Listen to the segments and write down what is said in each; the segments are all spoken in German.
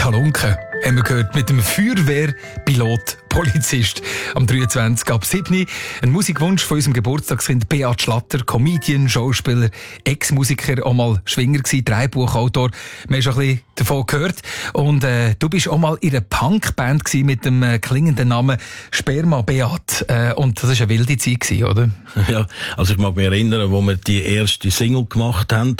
Halunken haben wir gehört mit dem Feuerwehrpilot Polizist am 23. ab 7. Ein Musikwunsch von unserem Geburtstagskind Beat Schlatter, Comedian, Schauspieler, Ex-Musiker, auch mal Schwinger gewesen, Drehbuchautor. Wir haben schon ein bisschen davon gehört. Und du bist auch mal in einer Punkband gewesen mit dem klingenden Namen Sperma Beat. Und das war eine wilde Zeit gewesen, oder? Ja, also ich mag mich erinnern, wo wir die erste Single gemacht haben.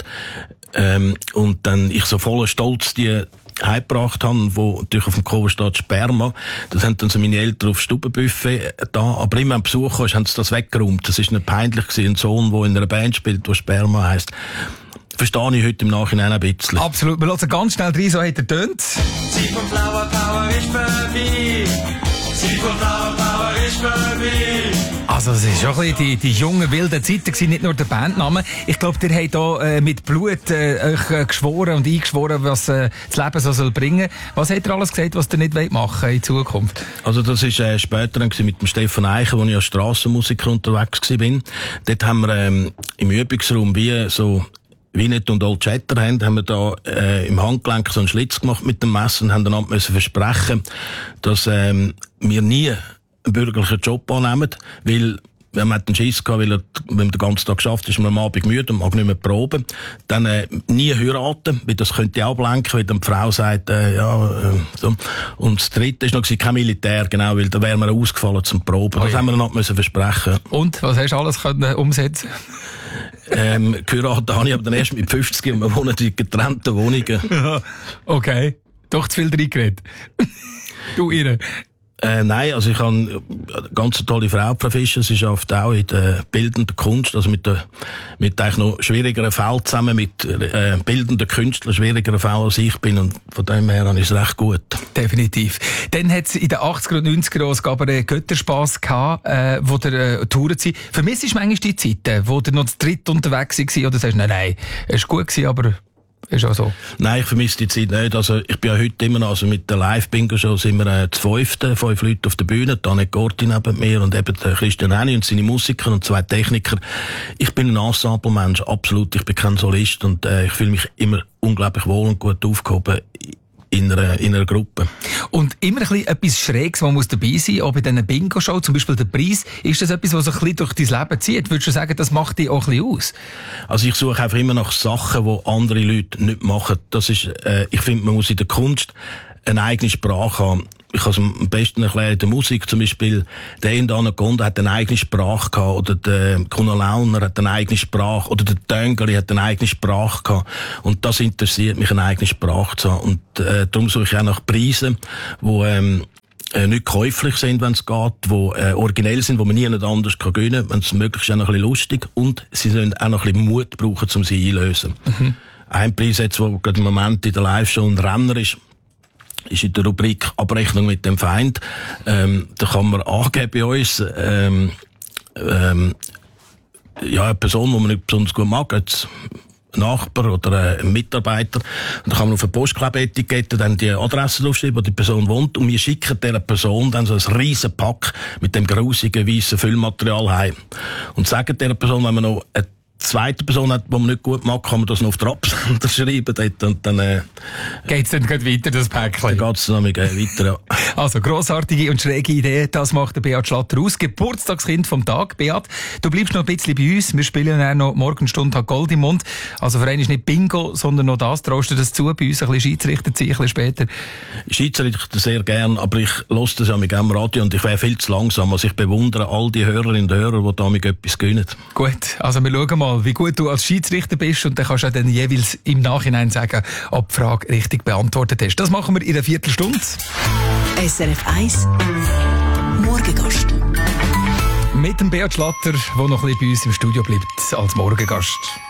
Und dann ich so voller Stolz die heimgebracht habe, wo natürlich auf dem Cover steht Sperma. Das haben dann so meine Eltern aufs Stubenbuffet da. Aber immer, wenn Besuch kam, haben sie das weggeräumt. Das ist nicht peinlich gewesen. Ein Sohn, der in einer Band spielt, der Sperma heisst. Verstehe ich heute im Nachhinein ein bisschen. Absolut. Wir hören ganz schnell rein, so hat er tönt. Sie von Flower Power ist vorbei. Sie von Flower Power ist vorbei. Also es ist schon ein bisschen die jungen, wilden Zeiten gewesen, nicht nur der Bandname. Ich glaube, ihr habt hier mit Blut euch geschworen und eingeschworen, was das Leben so soll bringen. Was habt ihr alles gesagt, was ihr nicht machen wollt in Zukunft? Also das ist später dann mit dem Stefan Eichen, wo ich als Strassenmusiker unterwegs war. Dort haben wir im Übungsraum wie so Winnet und Old Chatter haben wir da im Handgelenk so einen Schlitz gemacht mit dem Messer und haben dann müssen versprechen, dass wir nie einen bürgerlichen Job annehmen, weil wenn man einen Schiss gehabt, wenn man den ganzen Tag geschafft ist, man am Abend müde und mag nicht mehr proben, dann nie heiraten, weil das könnte ablenken, weil dann die Frau sagt, so. Und das Dritte war noch kein Militär, genau, weil da wären wir ausgefallen zum Proben. Das haben wir dann müssen versprechen. Und, was hast du alles können umsetzen? Geheiratet habe ich aber dann erst mit 50 und wir wohnen in getrennten Wohnungen. Okay. Doch zu viel reingeredet. Du irre. Nein, also ich habe eine ganz tolle Frau, Frau Fischer. Sie arbeitet auch in der bildenden Kunst, also mit eigentlich noch schwierigeren Fällen zusammen, mit bildenden Künstlern, schwierigeren Fällen als ich bin. Und von dem her habe ich es recht gut. Definitiv. Dann hat es in den 80er und 90er Jahren sogar einen Götterspass gehabt, wo der Touren sind. Vermisst du manchmal die Zeiten, wo du noch zu dritt unterwegs war, oder sagst du, nein, es war gut gewesen, aber ist auch so? Nein, ich vermisse die Zeit nicht. Also, ich bin ja heute immer noch, also mit der Live-Bingo-Show sind wir zu 5 Leute auf der Bühne, Danik Gorti neben mir und eben der Christian Renni und seine Musiker und 2 Techniker. Ich bin ein Ensemble-Mensch, absolut. Ich bin kein Solist und ich fühle mich immer unglaublich wohl und gut aufgehoben in einer Gruppe. Und immer ein bisschen etwas Schräges, was muss dabei sein, auch bei diesen Bingo-Show, zum Beispiel der Preis. Ist das etwas, was so ein bisschen durch dein Leben zieht? Würdest du sagen, das macht dich auch ein bisschen aus? Also ich suche einfach immer nach Sachen, die andere Leute nicht machen. Das ist, ich finde, man muss in der Kunst eine eigene Sprache haben. Ich kann es am besten erklären, in der Musik zum Beispiel, der Indana Gonda hat eine eigene Sprache gehabt, oder der Kuno Launer hat eine eigene Sprache, oder der Töngeli hat eine eigene Sprache gehabt. Und das interessiert mich, eine eigene Sprache zu haben. Und darum suche ich auch nach Preisen, die nicht käuflich sind, wenn es geht, die originell sind, die man nie anders gewinnen kann, wenn es möglich ist, auch noch ein bisschen lustig. Und sie sollen auch noch ein bisschen Mut brauchen, um sie einzulösen. Mhm. Ein Preis jetzt, der gerade im Moment in der Live-Show ein Renner ist in der Rubrik Abrechnung mit dem Feind. Da kann man angeben bei uns, eine Person, die man nicht besonders gut mag, jetzt ein Nachbar oder ein Mitarbeiter. Und da kann man auf eine Postklebeetikette dann die Adresse draufschreiben, wo die Person wohnt. Und wir schicken dieser Person dann so ein riesen Pack mit dem grusigen, weissen Füllmaterial heim. Und sagen dieser Person, wenn man noch eine zweite Person hat, die man nicht gut mag, kann man das noch auf den Absender schreiben. Und dann geht's dann gleich weiter, das Päckchen? Dann geht's dann weiter, ja. Also, grossartige und schräge Idee, das macht der Beat Schlatter aus. Geburtstagskind vom Tag. Beat, du bleibst noch ein bisschen bei uns. Wir spielen dann noch Morgenstunde Gold im Mund. Also für einen ist nicht Bingo, sondern noch das. Traust du das zu, bei uns ein bisschen Schiedsrichter zu sein, ein bisschen später? Schiedsrichter sehr gern, aber ich höre das ja mit dem Radio und ich wäre viel zu langsam. Also ich bewundere all die Hörerinnen und Hörer, die da mit etwas gewinnen. Gut, also wir schauen mal, wie gut du als Schiedsrichter bist und dann kannst du dann jeweils im Nachhinein sagen, ob die Frage richtig beantwortet hast. Das machen wir in einer Viertelstunde. SRF 1 Morgengast. Mit dem Beat Schlatter, der noch ein bisschen bei uns im Studio bleibt als Morgengast.